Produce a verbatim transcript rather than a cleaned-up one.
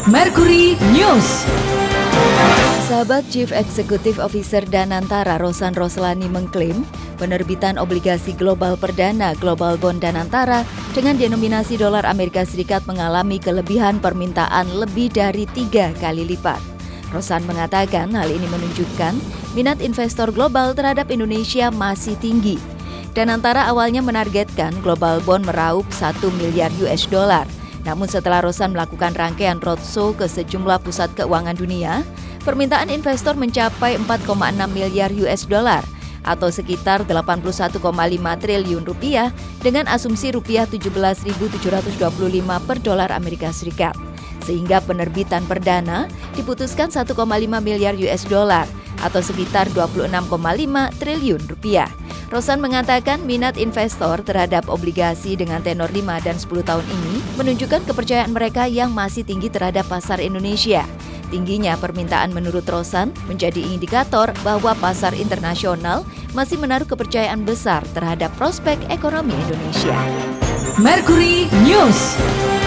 Mercury News. Sahabat Chief Executive Officer Danantara Rosan Roslani mengklaim penerbitan obligasi global perdana Global Bond Danantara dengan denominasi dolar Amerika Serikat mengalami kelebihan permintaan lebih dari tiga kali lipat. Rosan mengatakan hal ini menunjukkan minat investor global terhadap Indonesia masih tinggi. Danantara awalnya menargetkan Global Bond meraup satu miliar U S dollar. Namun setelah Rosan melakukan rangkaian roadshow ke sejumlah pusat keuangan dunia, permintaan investor mencapai empat koma enam miliar U S dollar atau sekitar delapan puluh satu koma lima triliun rupiah dengan asumsi rupiah tujuh belas ribu tujuh ratus dua puluh lima per dolar Amerika Serikat. Sehingga penerbitan perdana diputuskan satu koma lima miliar U S dollar atau sekitar dua puluh enam koma lima triliun rupiah. Rosan mengatakan minat investor terhadap obligasi dengan tenor lima dan sepuluh tahun ini menunjukkan kepercayaan mereka yang masih tinggi terhadap pasar Indonesia. Tingginya permintaan menurut Rosan menjadi indikator bahwa pasar internasional masih menaruh kepercayaan besar terhadap prospek ekonomi Indonesia. Mercury News.